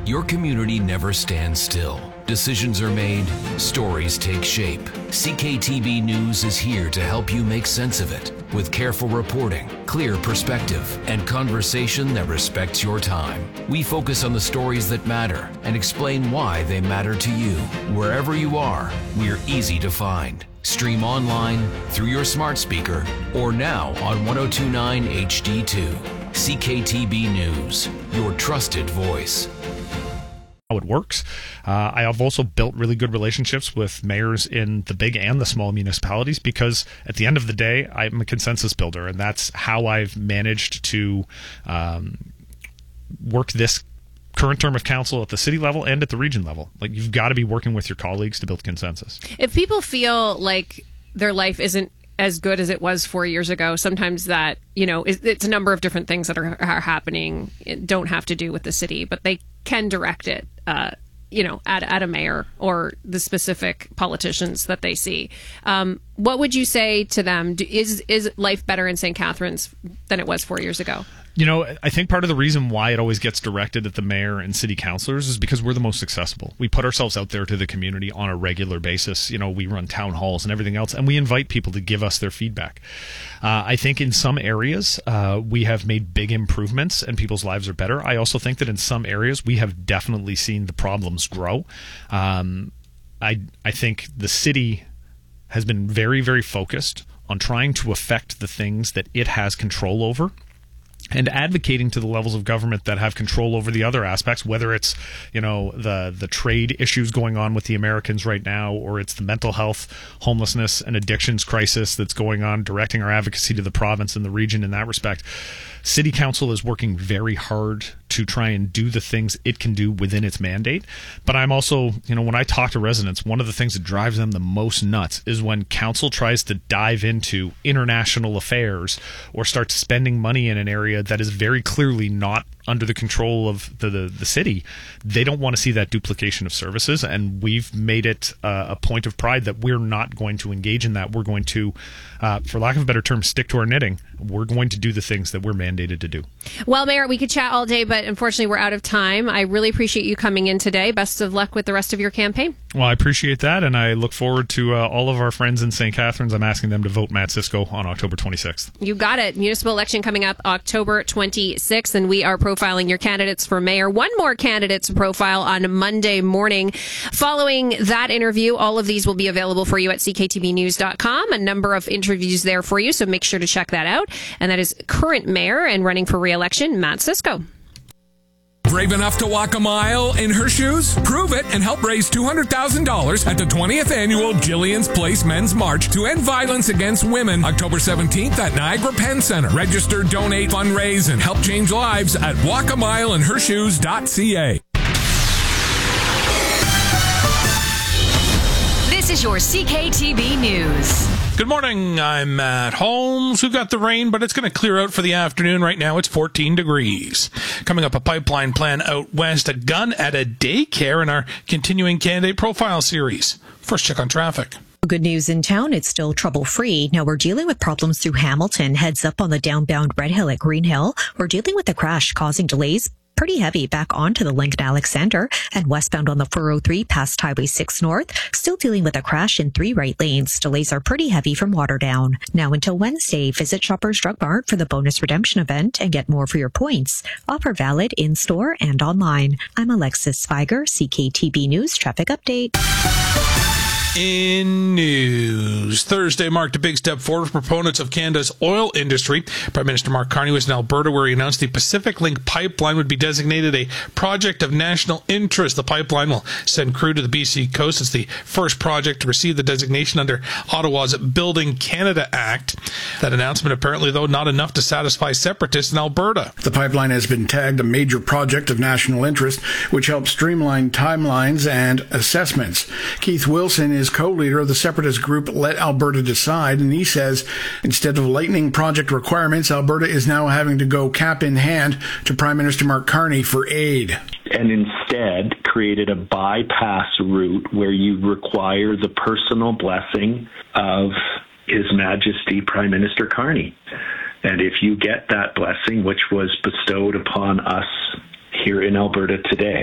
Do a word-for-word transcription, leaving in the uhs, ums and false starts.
Your community never stands still. Decisions are made, stories take shape. C K T B News is here to help you make sense of it with careful reporting, clear perspective, and conversation that respects your time. We focus on the stories that matter and explain why they matter to you. Wherever you are, we're easy to find. Stream online, through your smart speaker, or now on ten twenty-nine H D two. C K T B News, your trusted voice. How it works. Uh, I have also built really good relationships with mayors in the big and the small municipalities because at the end of the day, I'm a consensus builder, and that's how I've managed to um, work this current term of council at the city level and at the region level. Like, you've got to be working with your colleagues to build consensus. If people feel like their life isn't as good as it was four years ago, sometimes that, you know, it's a number of different things that are, are happening. It don't have to do with the city, but they can direct it, uh, you know, at, at a mayor or the specific politicians that they see. Um, what would you say to them? Do, is is life better in Saint Catharines than it was four years ago? You know, I think part of the reason why it always gets directed at the mayor and city councilors is because we're the most accessible. We put ourselves out there to the community on a regular basis. You know, we run town halls and everything else, and we invite people to give us their feedback. Uh, I think in some areas uh, we have made big improvements and people's lives are better. I also think that in some areas we have definitely seen the problems grow. Um, I I think the city has been very, very focused on trying to affect the things that it has control over, and advocating to the levels of government that have control over the other aspects, whether it's, you know, the the trade issues going on with the Americans right now, or it's the mental health, homelessness, and addictions crisis that's going on, directing our advocacy to the province and the region in that respect. City Council is working very hard to try and do the things it can do within its mandate. But I'm also, you know, when I talk to residents, one of the things that drives them the most nuts is when council tries to dive into international affairs or starts spending money in an area that is very clearly not under the control of the, the, the city. They don't want to see that duplication of services, and we've made it uh, a point of pride that we're not going to engage in that. We're going to, uh, for lack of a better term, stick to our knitting. We're going to do the things that we're mandated to do. Well, Mayor, we could chat all day, but unfortunately we're out of time. I really appreciate you coming in today. Best of luck with the rest of your campaign. Well, I appreciate that, and I look forward to uh, all of our friends in Saint Catharines. I'm asking them to vote Matt Cisco on October twenty-sixth. You got it. Municipal election coming up October twenty-sixth, and we are profiling your candidates for mayor. One more candidate to profile on Monday morning. Following that interview, all of these will be available for you at c k t b news dot com. A number of interviews there for you, so make sure to check that out. And that is current mayor and running for re-election, Matt Cisco. Brave enough to walk a mile in her shoes? Prove it and help raise two hundred thousand dollars at the twentieth Annual Jillian's Place Men's March to End Violence Against Women, October seventeenth at Niagara Penn Center. Register, donate, fundraise, and help change lives at walk a mile in her shoes dot c a. This is your C K T B News. Good morning, I'm Matt Holmes. We've got the rain, but it's going to clear out for the afternoon. Right now, it's fourteen degrees. Coming up, a pipeline plan out west, a gun at a daycare in our continuing candidate profile series. First check on traffic. Good news in town, it's still trouble-free. Now we're dealing with problems through Hamilton. Heads up on the downbound Red Hill at Green Hill. We're dealing with a crash causing delays. Pretty heavy back onto the Lincoln Alexander and westbound on the four oh three past Highway six North. Still dealing with a crash in three right lanes. Delays are pretty heavy from Waterdown. Now until Wednesday, visit Shoppers Drug Mart for the bonus redemption event and get more for your points. Offer valid in-store and online. I'm Alexis Feiger, C K T B News Traffic Update. In news, Thursday marked a big step forward for proponents of Canada's oil industry. Prime Minister Mark Carney was in Alberta, where he announced the Pacific Link pipeline would be designated a project of national interest. The pipeline will send crude to the B C coast. It's the first project to receive the designation under Ottawa's Building Canada Act. That announcement apparently, though, not enough to satisfy separatists in Alberta. The pipeline has been tagged a major project of national interest, which helps streamline timelines and assessments. Keith Wilson is co-leader of the separatist group Let Alberta Decide, and he says instead of lightening project requirements, Alberta is now having to go cap in hand to Prime Minister Mark Carney for aid. And instead created a bypass route where you require the personal blessing of His Majesty Prime Minister Carney. And if you get that blessing, which was bestowed upon us here in Alberta today,